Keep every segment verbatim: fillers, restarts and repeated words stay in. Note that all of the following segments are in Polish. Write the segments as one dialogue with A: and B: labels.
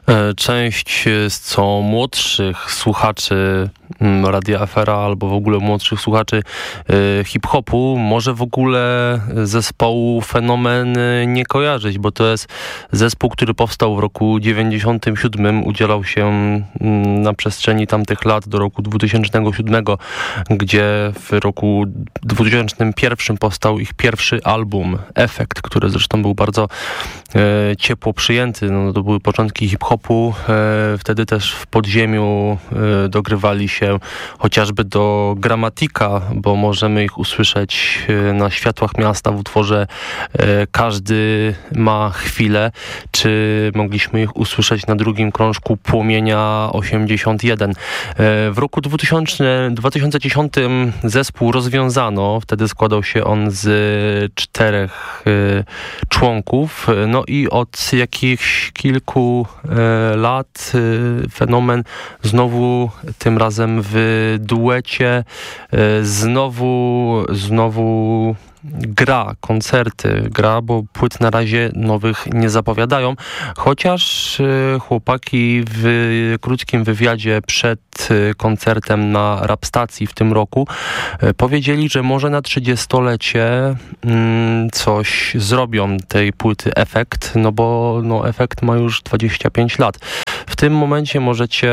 A: Część z co młodszych słuchaczy Radia Afera albo w ogóle młodszych słuchaczy hip-hopu może w ogóle zespołu Fenomen nie kojarzyć, bo to jest zespół, który powstał w roku dziewięćdziesiątym siódmym, udzielał się na przestrzeni tamtych lat do roku dwutysięcznego siódmego, gdzie w roku dwutysięcznym pierwszym powstał ich pierwszy album, Efekt, który zresztą był bardzo e, ciepło przyjęty. No, to były początki hip-hopu, e, wtedy też w podziemiu e, dogrywali się chociażby do Gramatika, bo możemy ich usłyszeć na Światłach Miasta w utworze Każdy ma chwilę, czy mogliśmy ich usłyszeć na drugim krążku Płomienia osiemdziesiąt jeden. W roku dwutysięcznym, dwa tysiące dziesiątym zespół rozwiązano, wtedy składał się on z czterech członków, no i od jakichś kilku lat Fenomen znowu tym razem w duecie znowu, znowu gra, koncerty, gra, bo płyt na razie nowych nie zapowiadają, chociaż chłopaki w krótkim wywiadzie przed koncertem na Rapstacji w tym roku powiedzieli, że może na trzydziestolecie coś zrobią tej płyty Efekt, no bo no, Efekt ma już dwadzieścia pięć lat. W tym momencie możecie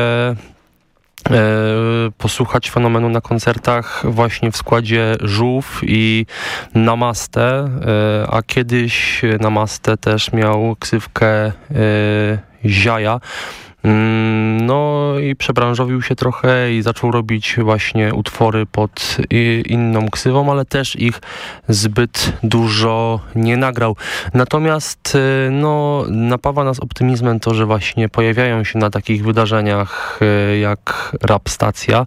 A: posłuchać Fenomenu na koncertach właśnie w składzie Żółw i Namaste, a kiedyś Namaste też miał ksywkę Ziaja. No i przebranżowił się trochę i zaczął robić właśnie utwory pod inną ksywą, ale też ich zbyt dużo nie nagrał. Natomiast no, napawa nas optymizmem to, że właśnie pojawiają się na takich wydarzeniach jak Rapstacja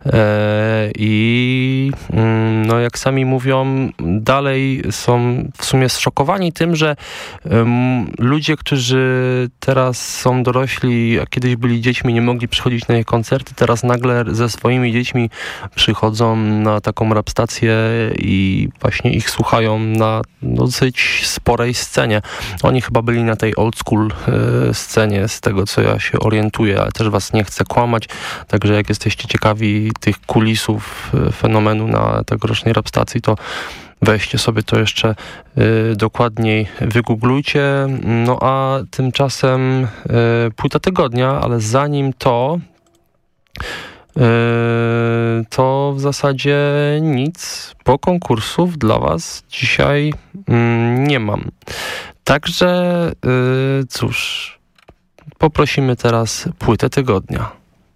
A: i no, jak sami mówią, dalej są w sumie zszokowani tym, że ludzie, którzy teraz są dorośli, a kiedyś byli dziećmi, nie mogli przychodzić na ich koncerty, teraz nagle ze swoimi dziećmi przychodzą na taką rapstację i właśnie ich słuchają na dosyć sporej scenie. Oni chyba byli na tej old school y, scenie, z tego co ja się orientuję, ale też was nie chcę kłamać, także jak jesteście ciekawi tych kulisów y, Fenomenu na tegorocznej rapstacji, to weźcie sobie to jeszcze y, dokładniej wygooglujcie. No a tymczasem y, płyta tygodnia, ale zanim to y, to w zasadzie nic, bo konkursów dla was dzisiaj y, nie mam. Także y, cóż, poprosimy teraz płytę tygodnia.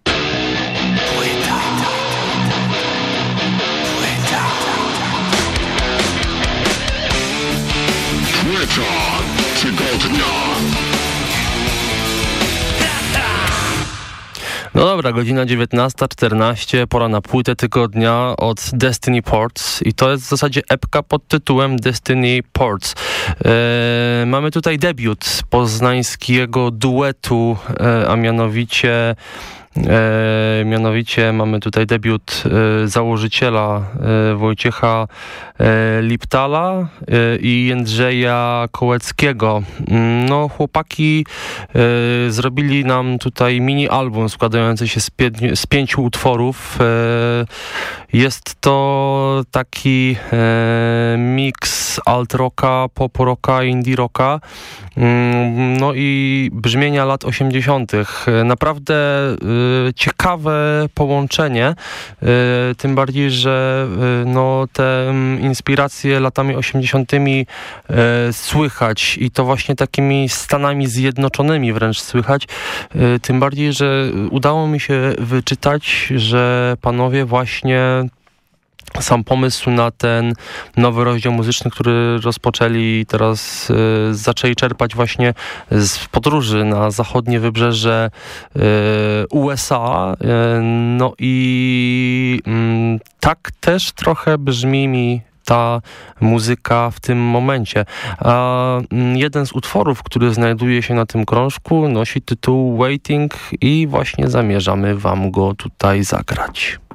A: No dobra, godzina dziewiętnasta czternaście, pora na płytę tygodnia od Destiny Ports i to jest w zasadzie epka pod tytułem Destiny Ports. E, mamy tutaj debiut poznańskiego duetu, e, a mianowicie E, mianowicie mamy tutaj debiut e, założyciela e, Wojciecha e, Liptala e, i Jędrzeja Kołeckiego. No, chłopaki e, zrobili nam tutaj mini album składający się z, pie- z pięciu utworów. E, jest to taki e, miks alt rocka, pop rocka, indie rocka. No i brzmienia lat osiemdziesiątych. Naprawdę y, ciekawe połączenie, y, tym bardziej, że y, no, te inspiracje latami osiemdziesiątymi y, słychać i to właśnie takimi Stanami Zjednoczonymi wręcz słychać. Y, tym bardziej, że udało mi się wyczytać, że panowie właśnie sam pomysł na ten nowy rozdział muzyczny, który rozpoczęli i teraz y, zaczęli czerpać właśnie z podróży na zachodnie wybrzeże y, U S A. Y, no i y, tak też trochę brzmi mi ta muzyka w tym momencie. A jeden z utworów, który znajduje się na tym krążku, nosi tytuł Waiting i właśnie zamierzamy wam go tutaj zagrać.